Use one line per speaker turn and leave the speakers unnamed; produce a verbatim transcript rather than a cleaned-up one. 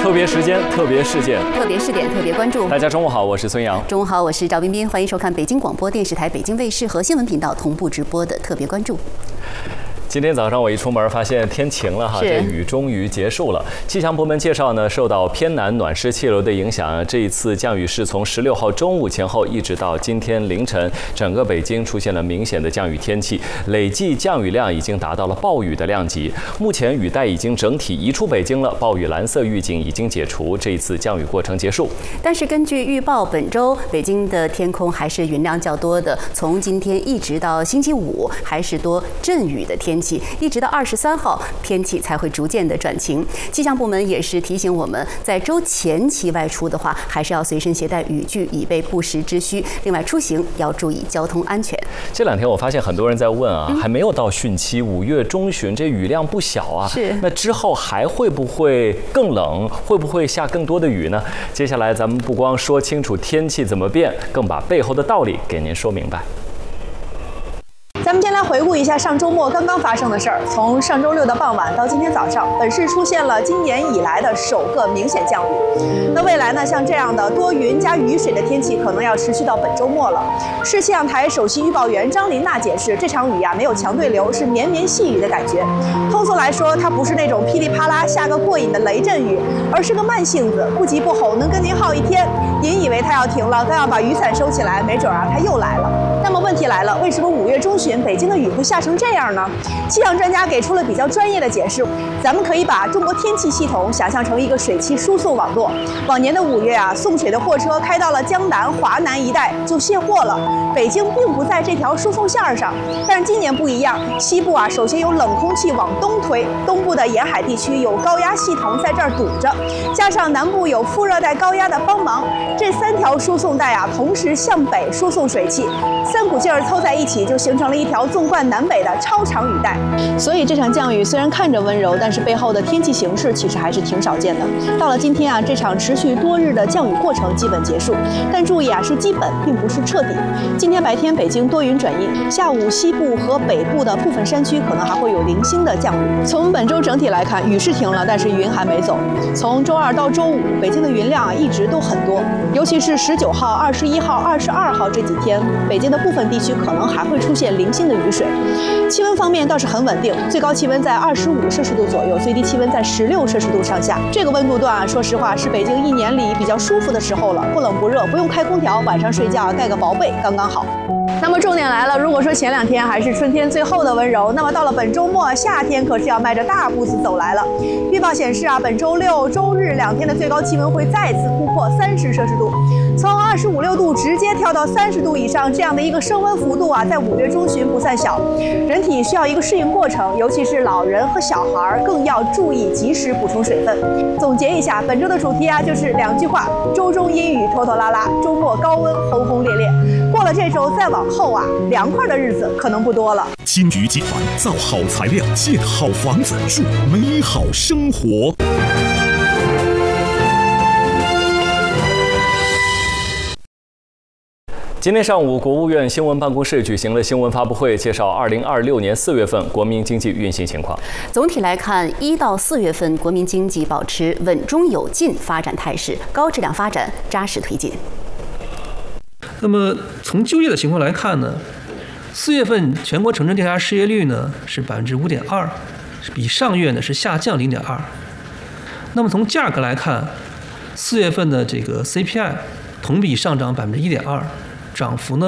特别时间，特别事件，
特别试点，特别关注。
大家中午好，我是孙杨。
中午好，我是赵彬彬，欢迎收看北京广播电视台北京卫视和新闻频道同步直播的特别关注。
今天早上我一出门，发现天晴了哈，这雨终于结束了。气象部门介绍呢，受到偏南暖湿气流的影响，这一次降雨是从十六号中午前后一直到今天凌晨，整个北京出现了明显的降雨天气，累计降雨量已经达到了暴雨的量级。目前雨带已经整体移出北京了，暴雨蓝色预警已经解除，这一次降雨过程结束。
但是根据预报，本周北京的天空还是云量较多的，从今天一直到星期五还是多阵雨的天气。一直到二十三号，天气才会逐渐的转晴。气象部门也是提醒我们，在周前期外出的话，还是要随身携带雨具，以备不时之需。另外，出行要注意交通安全。
这两天我发现很多人在问啊，嗯、还没有到汛期，五月中旬，这雨量不小啊。
是。
那之后还会不会更冷？会不会下更多的雨呢？接下来咱们不光说清楚天气怎么变，更把背后的道理给您说明白。
咱们先来回顾一下上周末刚刚发生的事儿。从上周六的傍晚到今天早上，本市出现了今年以来的首个明显降雨。那未来呢，像这样的多云加雨水的天气，可能要持续到本周末了。市气象台首席预报员张琳娜解释，这场雨呀、啊、没有强对流，是绵绵细雨的感觉。通俗来说，它不是那种噼里啪啦下个过瘾的雷阵雨，而是个慢性子，不急不吼，能跟您耗一天。您以为它要停了，刚要把雨伞收起来，没准啊它又来了。那么问题来了，为什么五月中旬北京的雨会下成这样呢？气象专家给出了比较专业的解释。咱们可以把中国天气系统想象成一个水汽输送网络。往年的五月啊，送水的货车开到了江南、华南一带就卸货了，北京并不在这条输送线上。但是今年不一样，西部啊首先有冷空气往东推，东部的沿海地区有高压系统在这儿堵着，加上南部有副热带高压的帮忙，这三条输送带啊同时向北输送水汽。三股劲儿凑在一起，就形成了一条纵贯南北的超长雨带。所以这场降雨虽然看着温柔，但是背后的天气形势其实还是挺少见的。到了今天啊，这场持续多日的降雨过程基本结束，但注意啊，是基本，并不是彻底。今天白天北京多云转阴，下午西部和北部的部分山区可能还会有零星的降雨。从本周整体来看，雨是停了，但是云还没走。从周二到周五，北京的云量啊一直都很多，尤其是十九号、二十一号、二十二号这几天，北京的部分地区可能还会出现零星的雨水。气温方面倒是很稳定，最高气温在二十五摄氏度左右，最低气温在十六摄氏度上下。这个温度段啊，说实话是北京一年里比较舒服的时候了，不冷不热，不用开空调，晚上睡觉盖个薄被刚刚好。那么重点来了，如果说前两天还是春天最后的温柔，那么到了本周末，夏天可是要迈着大步子走来了。预报显示啊，本周六、周日两天的最高气温会再次突破三十摄氏度，从二十五六度直接跳到三十度以上，这样的一个升温幅度啊，在五月中旬不算小。人体需要一个适应过程，尤其是老人和小孩更要注意及时补充水分。总结一下，本周的主题啊，就是两句话：周中阴雨拖拖拉拉，周末高温轰轰烈烈。过了这周，再往后啊，凉快的日子可能不多了。
金鱼集团造好材料，建好房子，树美好生活。
今天上午，国务院新闻办公室举行了新闻发布会，介绍二零二六年四月份国民经济运行情况。
总体来看，一到四月份国民经济保持稳中有进发展态势，高质量发展扎实推进。
那么从就业的情况来看呢，四月份全国城镇调查失业率呢是百分之五点二，比上月呢是下降零点二。那么从价格来看，四月份的这个 C P I 同比上涨百分之一点二，涨幅呢